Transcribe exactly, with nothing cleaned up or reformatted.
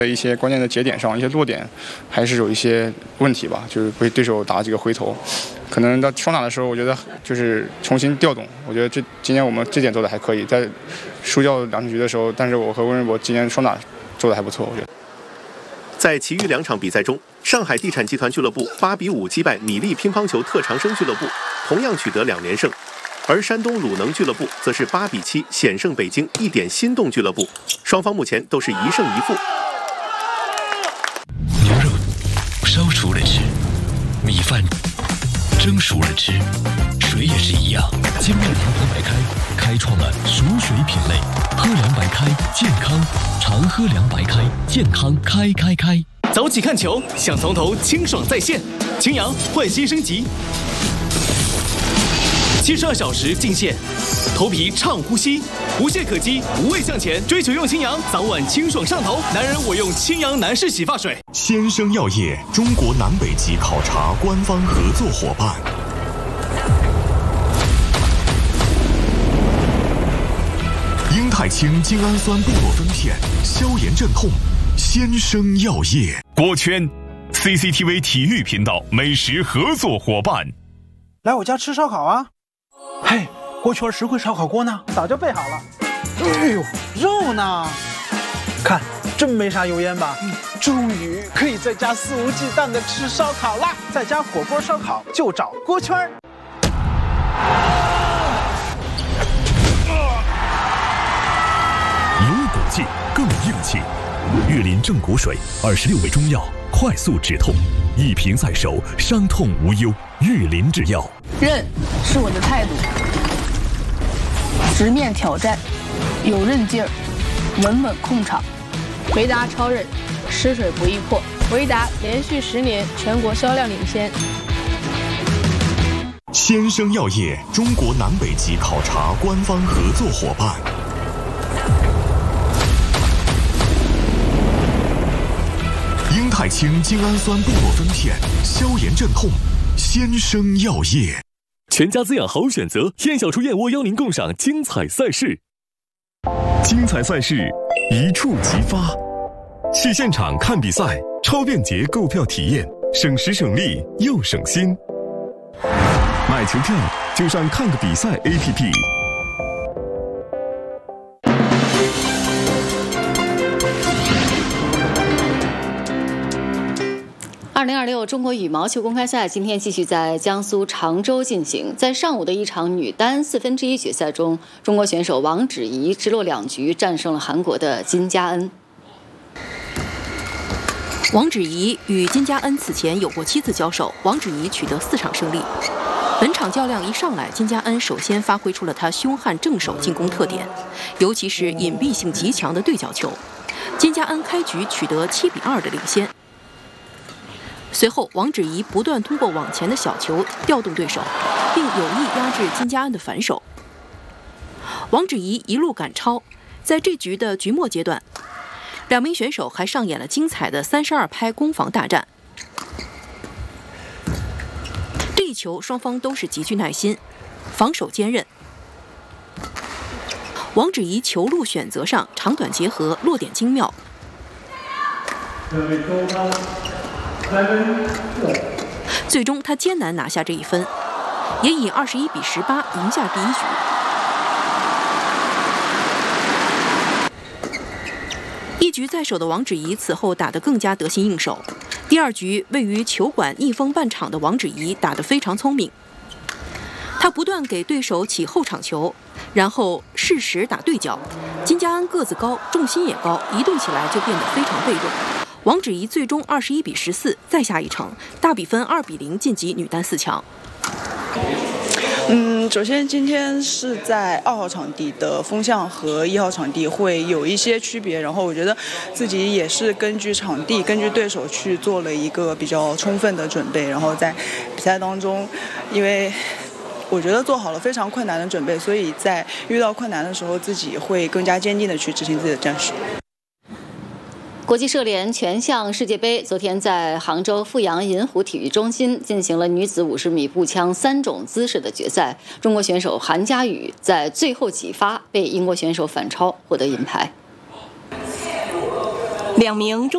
在一些关键的节点上，一些落点还是有一些问题吧，就是被对手打几个回头。可能到双打的时候，我觉得就是重新调动。我觉得这今天我们这点做的还可以，在输掉两局的时候，但是我和温瑞博今天双打做的还不错，我觉得。 在其余两场比赛中，上海地产集团俱乐部八比五击败米粒乒乓球特长生俱乐部，同样取得两连胜。而山东鲁能俱乐部则是八比七险胜北京一点心动俱乐部，双方目前都是一胜一负。 牛肉烧熟了吃，米饭蒸熟了吃，水也是一样。金麦堂喝白开开创了熟水品类，喝凉白开健康，常喝凉白开健康开开开。 早起看球，想从头清爽在线，青阳焕新升级。七十二小时进线，头皮畅呼吸，无懈可击，无畏向前。追求用青阳，早晚清爽上头。男人我用青阳男士洗发水。 先生药业中国南北极考察官方合作伙伴。英泰清精氨酸布洛芬片，消炎镇痛。先生药业。 锅圈 C C T V 体育频道美食合作伙伴。 来我家吃烧烤啊！嘿，锅圈实惠烧烤锅呢？早就备好了。哎呦，肉呢？看，真没啥油烟吧？嗯，终于可以在家肆无忌惮的吃烧烤啦！在家火锅烧烤就找锅圈。 有骨气更硬气，玉林正骨水二十六味中药，快速止痛，一瓶在手，伤痛无忧。玉林制药。 韧是我的态度，直面挑战，有韧劲儿，稳稳控场。维达超韧，吃水不易破。维达连续十年全国销量领先。 先生药业中国南北极考察官方合作伙伴。英泰清精氨酸布洛芬片，消炎镇痛。先生药业。 全家滋养好选择，燕小厨燕窝邀您共赏精彩赛事。 精彩赛事一触即发，去现场看比赛，超便捷购票体验，省时省力又省心。买球票就上看个比赛 A P P。 二零二六中国羽毛球公开赛今天继续在江苏常州进行。在上午的一场女单四分之一决赛中，中国选手王芷怡直落两局战胜了韩国的金佳恩。 王芷怡与金佳恩此前有过七次交手，王芷怡取得四场胜利。本场较量一上来，金佳恩首先发挥出了她凶悍正手进攻特点，尤其是隐蔽性极强的对角球。金佳恩开局取得七比二的领先。随后，王芷怡不断通过网前的小球调动对手，并有意压制金佳恩的反手。王芷怡一路赶超，在这局的局末阶段，两名选手还上演了精彩的三十二拍攻防大战。这一球双方都是极具耐心，防守坚韧。王芷怡球路选择上长短结合，落点精妙。最终，他艰难拿下这一分，也以二十一比十八赢下第一局。一局在手的王芷怡此后打得更加得心应手。第二局，位于球馆逆风半场的王芷怡打得非常聪明，他不断给对手起后场球，然后适时打对角。金佳恩个子高，重心也高，移动起来就变得非常被动。王芷怡最终二十一比十四再下一城，大比分二比零晋级女单四强。 嗯，首先今天是在二号场地的风向和一号场地会有一些区别，然后我觉得自己也是根据场地、根据对手去做了一个比较充分的准备，然后在比赛当中，因为我觉得做好了非常困难的准备，所以在遇到困难的时候，自己会更加坚定地去执行自己的战术。 国际射联全项世界杯昨天在杭州富阳银湖体育中心进行了女子五十米步枪三种姿势的决赛。中国选手韩佳宇在最后几发被英国选手反超，获得银牌。 两名中